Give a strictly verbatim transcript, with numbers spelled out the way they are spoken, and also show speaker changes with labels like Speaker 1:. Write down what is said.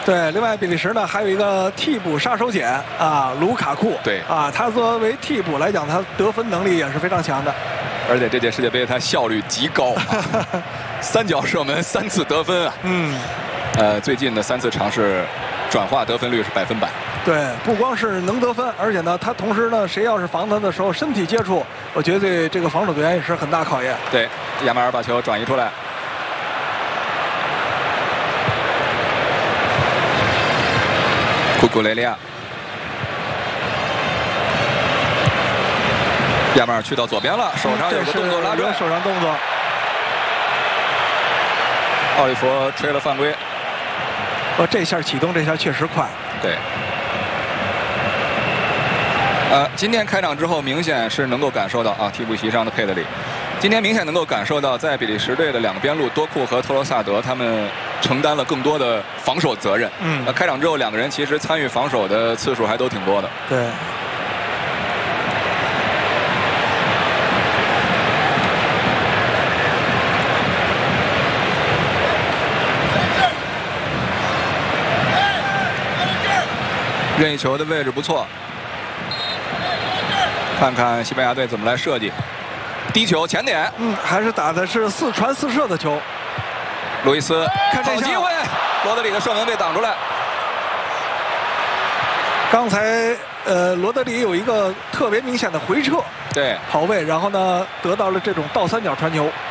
Speaker 1: 对，另外比利时呢还有一个替补杀手锏啊，卢卡库。
Speaker 2: 对
Speaker 1: 啊，他作为替补来讲，他得分能力也是非常强的。
Speaker 2: 而且这届世界杯他效率极高、啊，三脚射门三次得分啊。
Speaker 1: 嗯。
Speaker 2: 呃，最近的三次尝试转化得分率是百分百。
Speaker 1: 对，不光是能得分，而且呢，他同时呢，谁要是防他的时候，身体接触，我觉得对这个防守队员也是很大考验。
Speaker 2: 对，亚马尔把球转移出来。库库雷利亚，亚马尔去到左边了，手上有个动作拉拽，
Speaker 1: 手上动作。
Speaker 2: 奥利弗吹了犯规。
Speaker 1: 哦，这下启动这下确实快。
Speaker 2: 对。呃，今天开场之后，明显是能够感受到啊，替补席上的佩德里，今天明显能够感受到，在比利时队的两个边路，多库和托罗萨德他们承担了更多的防守责任。
Speaker 1: 嗯。
Speaker 2: 呃，开场之后，两个人其实参与防守的次数还都挺多的。
Speaker 1: 对。
Speaker 2: 任意球的位置不错，看看西班牙队怎么来设计。低球前点，
Speaker 1: 嗯，还是打的是四传四射的球。
Speaker 2: 路易斯，
Speaker 1: 看这
Speaker 2: 好机会，罗德里的射门被挡出来。
Speaker 1: 刚才呃，罗德里有一个特别明显的回撤，
Speaker 2: 对，
Speaker 1: 跑位，然后呢得到了这种倒三角传球。